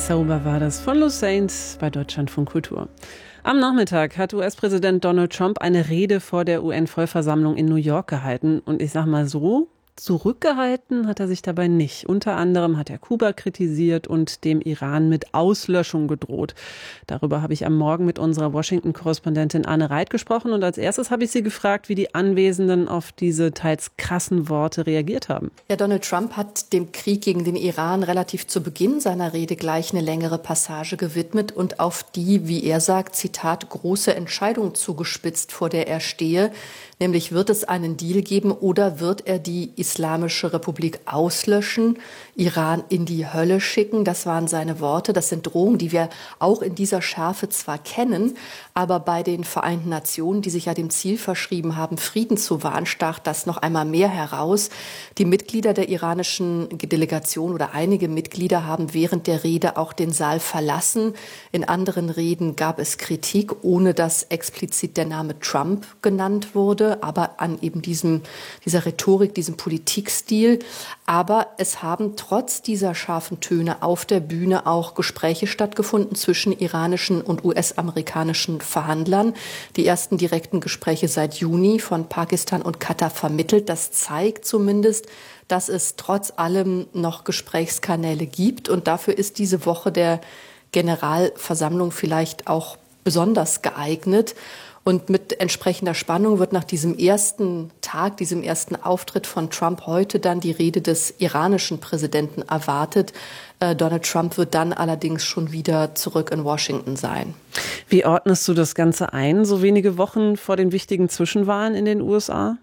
Sober war das von Lou Saints bei Deutschlandfunk Kultur. Am Nachmittag hat US-Präsident Donald Trump eine Rede vor der UN-Vollversammlung in New York gehalten. Und ich sag mal so, zurückgehalten hat er sich dabei nicht. Unter anderem hat er Kuba kritisiert und dem Iran mit Auslöschung gedroht. Darüber habe ich am Morgen mit unserer Washington-Korrespondentin Anne Reit gesprochen. Und als erstes habe ich sie gefragt, wie die Anwesenden auf diese teils krassen Worte reagiert haben. Ja, Donald Trump hat dem Krieg gegen den Iran relativ zu Beginn seiner Rede gleich eine längere Passage gewidmet und auf die, wie er sagt, Zitat, große Entscheidung zugespitzt, vor der er stehe. Nämlich, wird es einen Deal geben oder wird er die Islamische Republik auslöschen, Iran in die Hölle schicken? Das waren seine Worte. Das sind Drohungen, die wir auch in dieser Schärfe zwar kennen, aber bei den Vereinten Nationen, die sich ja dem Ziel verschrieben haben, Frieden zu wahren, stach das noch einmal mehr heraus. Die Mitglieder der iranischen Delegation oder einige Mitglieder haben während der Rede auch den Saal verlassen. In anderen Reden gab es Kritik, ohne dass explizit der Name Trump genannt wurde, aber an eben dieser Rhetorik, diesem Politikstil. Aber es haben trotz dieser scharfen Töne auf der Bühne auch Gespräche stattgefunden zwischen iranischen und US-amerikanischen Verhandlern. Die ersten direkten Gespräche seit Juni von Pakistan und Katar vermittelt. Das zeigt zumindest, dass es trotz allem noch Gesprächskanäle gibt. Und dafür ist diese Woche der Generalversammlung vielleicht auch besonders geeignet. Und mit entsprechender Spannung wird nach diesem ersten Tag, diesem ersten Auftritt von Trump heute dann die Rede des iranischen Präsidenten erwartet. Donald Trump wird dann allerdings schon wieder zurück in Washington sein. Wie ordnest du das Ganze ein, so wenige Wochen vor den wichtigen Zwischenwahlen in den USA?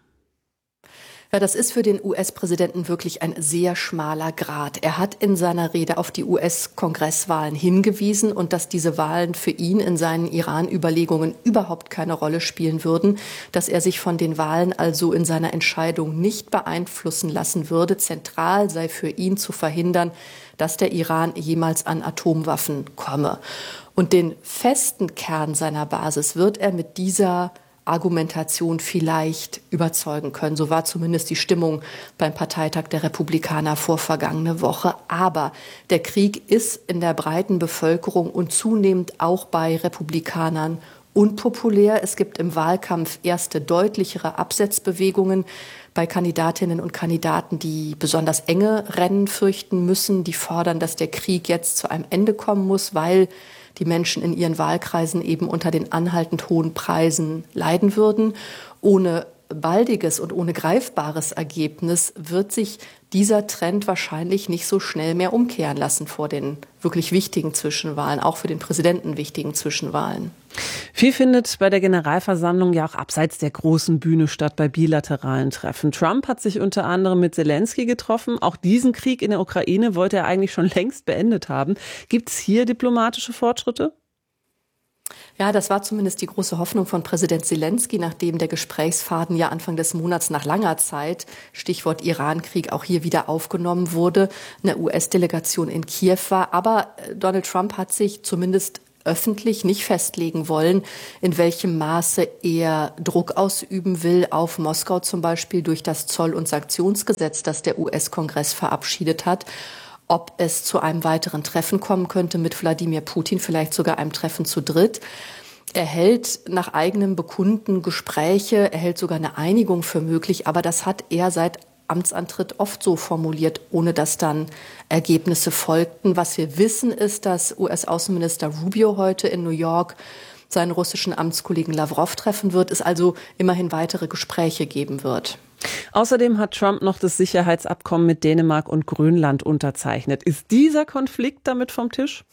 Ja, das ist für den US-Präsidenten wirklich ein sehr schmaler Grat. Er hat in seiner Rede auf die US-Kongresswahlen hingewiesen und dass diese Wahlen für ihn in seinen Iran-Überlegungen überhaupt keine Rolle spielen würden, dass er sich von den Wahlen also in seiner Entscheidung nicht beeinflussen lassen würde. Zentral sei für ihn zu verhindern, dass der Iran jemals an Atomwaffen komme. Und den festen Kern seiner Basis wird er mit dieser Argumentation vielleicht überzeugen können. So war zumindest die Stimmung beim Parteitag der Republikaner vor vergangene Woche. Aber der Krieg ist in der breiten Bevölkerung und zunehmend auch bei Republikanern unpopulär. Es gibt im Wahlkampf erste deutlichere Absetzbewegungen bei Kandidatinnen und Kandidaten, die besonders enge Rennen fürchten müssen. Die fordern, dass der Krieg jetzt zu einem Ende kommen muss, weil die Menschen in ihren Wahlkreisen eben unter den anhaltend hohen Preisen leiden würden. Ohne baldiges und ohne greifbares Ergebnis wird sich dieser Trend wahrscheinlich nicht so schnell mehr umkehren lassen vor den wirklich wichtigen Zwischenwahlen, auch für den Präsidenten wichtigen Zwischenwahlen. Viel findet bei der Generalversammlung ja auch abseits der großen Bühne statt, bei bilateralen Treffen. Trump hat sich unter anderem mit Zelensky getroffen. Auch diesen Krieg in der Ukraine wollte er eigentlich schon längst beendet haben. Gibt es hier diplomatische Fortschritte? Ja, das war zumindest die große Hoffnung von Präsident Zelensky, nachdem der Gesprächsfaden ja Anfang des Monats nach langer Zeit, Stichwort Irankrieg, auch hier wieder aufgenommen wurde, eine US-Delegation in Kiew war. Aber Donald Trump hat sich zumindest öffentlich nicht festlegen wollen, in welchem Maße er Druck ausüben will auf Moskau, zum Beispiel durch das Zoll- und Sanktionsgesetz, das der US-Kongress verabschiedet hat. Ob es zu einem weiteren Treffen kommen könnte mit Wladimir Putin, vielleicht sogar einem Treffen zu dritt. Er hält nach eigenem Bekunden Gespräche, er hält sogar eine Einigung für möglich, aber das hat er seit Amtsantritt oft so formuliert, ohne dass dann Ergebnisse folgten. Was wir wissen, ist, dass US-Außenminister Rubio heute in New York seinen russischen Amtskollegen Lavrov treffen wird, es also immerhin weitere Gespräche geben wird. Außerdem hat Trump noch das Sicherheitsabkommen mit Dänemark und Grönland unterzeichnet. Ist dieser Konflikt damit vom Tisch?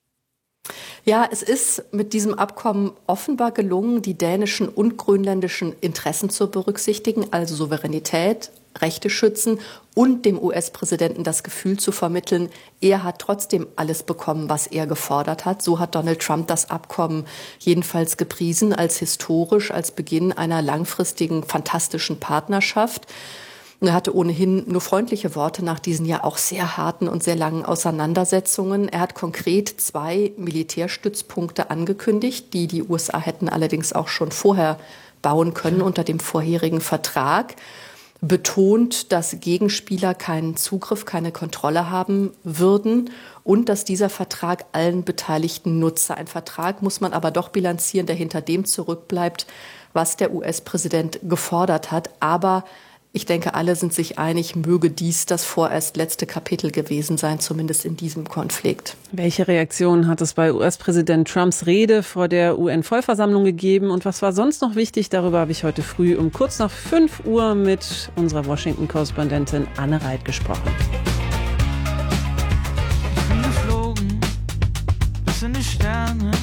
Ja, es ist mit diesem Abkommen offenbar gelungen, die dänischen und grönländischen Interessen zu berücksichtigen, also Souveränität, Rechte schützen und dem US-Präsidenten das Gefühl zu vermitteln, er hat trotzdem alles bekommen, was er gefordert hat. So hat Donald Trump das Abkommen jedenfalls gepriesen als historisch, als Beginn einer langfristigen, fantastischen Partnerschaft. Und er hatte ohnehin nur freundliche Worte nach diesen ja auch sehr harten und sehr langen Auseinandersetzungen. Er hat konkret 2 Militärstützpunkte angekündigt, die die USA hätten allerdings auch schon vorher bauen können unter dem vorherigen Vertrag. betont, dass Gegenspieler keinen Zugriff, keine Kontrolle haben würden und dass dieser Vertrag allen Beteiligten nutze. Ein Vertrag muss man aber doch bilanzieren, der hinter dem zurückbleibt, was der US-Präsident gefordert hat. Aber ich denke, alle sind sich einig, möge dies das vorerst letzte Kapitel gewesen sein, zumindest in diesem Konflikt. Welche Reaktionen hat es bei US-Präsident Trumps Rede vor der UN-Vollversammlung gegeben? Und was war sonst noch wichtig? Darüber habe ich heute früh um kurz nach 5 Uhr mit unserer Washington-Korrespondentin Anne Reit gesprochen. Ich bin geflogen bis in die Sterne.